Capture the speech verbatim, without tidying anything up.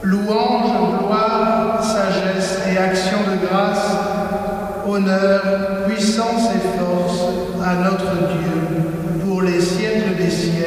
Louange, gloire, sagesse et action de grâce, honneur, puissance et force à notre Dieu